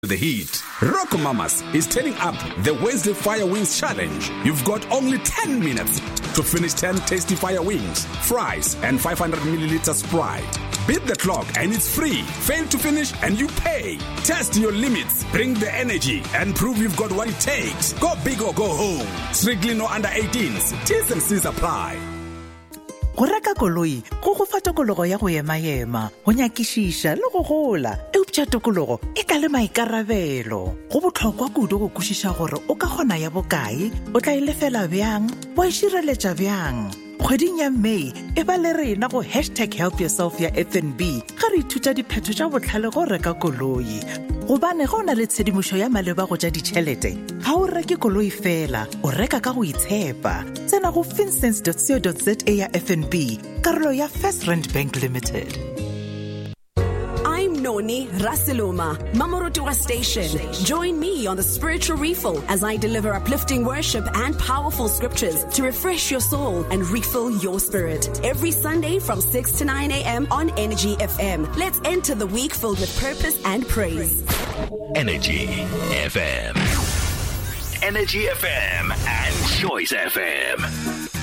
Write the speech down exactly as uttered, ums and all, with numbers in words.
the heat. Rock Mamas is turning up the Wednesday Fire Wings Challenge. You've got only ten minutes to finish ten tasty fire wings, fries, and five hundred milliliter Sprite. Beat the clock and it's free. Fail to finish and you pay. Test your limits, bring the energy, and prove you've got what it takes. Go big or go home. Strictly no under eighteens. T's and C's apply. Go reka koloi go go fa tokologo ya go ema ema go nyakishisha le go gola e uptša tokologo e ka le maikarabelo go botlhokwa kudu go kwešiša gore o ka kgona ya bokae o tla e lefela bjang wa e šireletša bjang. Kgweding ya May e ba le rena go hashtag help yourself ya F N B ga re ithuta diphetho tša botlhale go reka koloi gobane go na le tshedimošo ya maleba go tša ditšhelete ga o reke koloi fela o reka ka go itshepa tsena go finsense dot co dot za ya F N B karolo ya First Rand Bank Limited. I'm Noni Rasiloma, Mamorutua Station. Join me on the spiritual refill as I deliver uplifting worship and powerful scriptures to refresh your soul and refill your spirit. Every Sunday from six to nine a.m. on Energy F M. Let's enter the week filled with purpose and praise. Energy F M. Energy F M and Choice F M.